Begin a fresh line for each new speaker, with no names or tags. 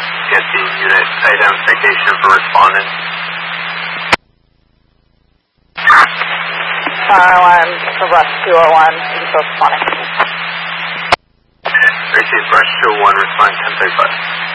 get the unit identification for respondent.
I'm Rush 201, still responding.
Receive Rush 201, respond 1035.